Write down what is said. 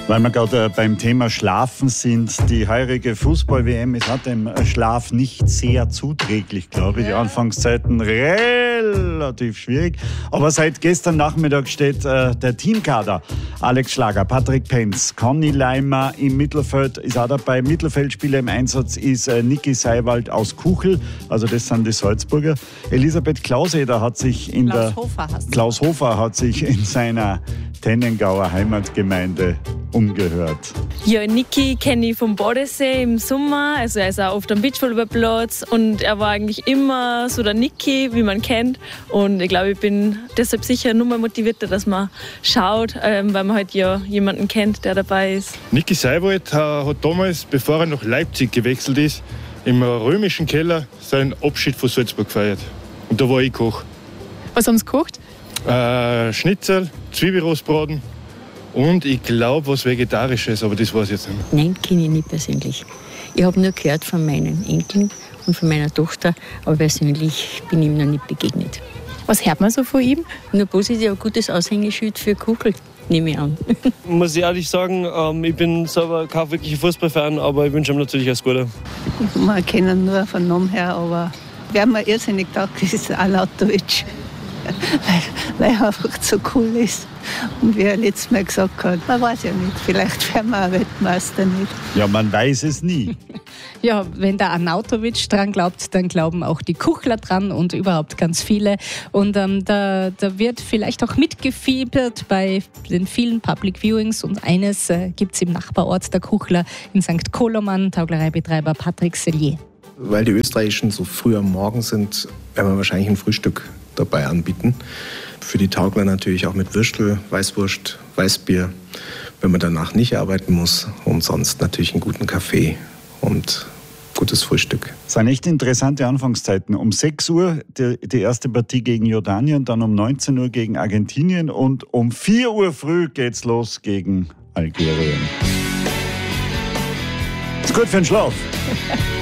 Weil wir gerade beim Thema Schlafen sind, die heurige Fußball-WM ist auch dem Schlaf nicht sehr zuträglich, glaube ich. Die Anfangszeiten relativ schwierig. Aber seit gestern Nachmittag steht der Teamkader. Alex Schlager, Patrick Penz, Conny Leimer im Mittelfeld ist auch dabei. Mittelfeldspieler im Einsatz ist Niki Seiwald aus Kuchel, also das sind die Salzburger. Elisabeth Klauseder hat sich Klaus Hofer hat sich in seiner Tennengauer Heimatgemeinde umgehört. Ja, Niki kenne ich vom Bodensee im Sommer, also er ist auch oft am Beachvolleyballplatz und er war eigentlich immer so der Niki, wie man kennt, und ich glaube, ich bin deshalb sicher nur mal motivierter, dass man schaut, weil man halt ja jemanden kennt, der dabei ist. Niki Seiwald hat damals, bevor er nach Leipzig gewechselt ist, im römischen Keller seinen Abschied von Salzburg gefeiert. Und da war ich Koch. Was haben Sie gekocht? Schnitzel, Zwiebelrostbraten und ich glaube was Vegetarisches, aber das weiß ich jetzt nicht mehr. Nein, kenne ich nicht persönlich. Ich habe nur gehört von meinen Enkeln und von meiner Tochter, aber persönlich bin ich ihm noch nicht begegnet. Was hört man so von ihm? Nur positiv, ein gutes Aushängeschild für Kuchel, nehme ich an. Muss ich ehrlich sagen, ich bin selber kein wirklicher Fußballfan, aber ich wünsche ihm natürlich alles Gute. Wir kennen nur von Namen her, aber wer mir irrsinnig taugt, ist Arnautovic. Weil er einfach so cool ist. Und wie er letztes Mal gesagt hat, man weiß ja nicht, vielleicht werden wir auch Weltmeister nicht. Ja, man weiß es nie. Ja, wenn der Arnautovic dran glaubt, dann glauben auch die Kuchler dran und überhaupt ganz viele. Und da wird vielleicht auch mitgefiebert bei den vielen Public Viewings. Und eines gibt es im Nachbarort der Kuchler in St. Koloman, Tauglereibetreiber Patrick Sellier. Weil die Österreichischen so früh am Morgen sind, werden wir wahrscheinlich ein Frühstück dabei anbieten. Für die Taugler natürlich auch mit Würstel, Weißwurst, Weißbier, wenn man danach nicht arbeiten muss. Und sonst natürlich einen guten Kaffee und gutes Frühstück. Das sind echt interessante Anfangszeiten. Um 6 Uhr die erste Partie gegen Jordanien, dann um 19 Uhr gegen Argentinien und um 4 Uhr früh geht's los gegen Algerien. Ist gut für den Schlaf.